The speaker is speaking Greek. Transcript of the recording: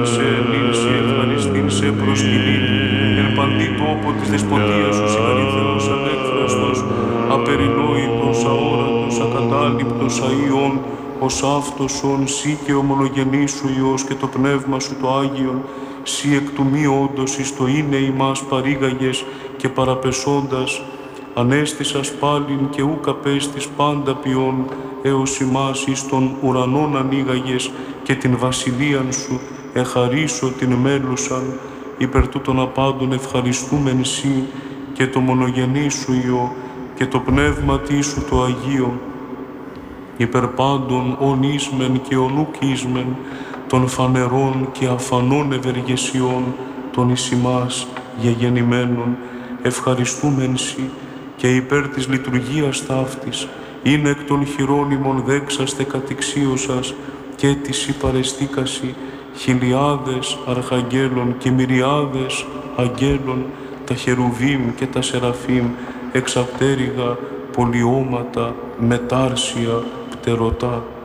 σε λύση, ευχαριστήν σε προσκυνήν, εν παντή τόπο της δεσποτείας σου συγχαρηθέως ανέκφραστος, απερινόητος, αόρατος, ακατάληπτος, αΐων, ως αυτοσον, σύ και ο μονογενής σου Υιός και το πνεύμα σου το Άγιον, σύ εκ του μη όντως εις το είναι ημάς παρήγαγες και παραπεσόντας, ανέστησας πάλιν και ούκ απέστης πάντα ποιόν, έως ημάς εις των ουρανών ανοίγαγες και την βασιλείαν σου εχαρίσω την μέλουσαν, υπερ τούτων απάντων ευχαριστούμεν σύ και το μονογενή σου Υιό και το πνεύματί σου το Αγίο, υπερ πάντων ον ίσμεν και ον ουκ ίσμεν, των φανερών και αφανών ευεργεσιών των εις ημάς γεγεννημένων, ευχαριστούμεν σοι και υπέρ της λειτουργίας ταύτης, είναι εκ των χειρόνιμων δέξαστε κατηξίωσας και της υπαρεστήκασι χιλιάδες αρχαγγέλων και μυριάδες αγγέλων, τα χερουβίμ και τα σεραφίμ, εξαπτέρυγα πολιώματα, μετάρσια, πτερωτά.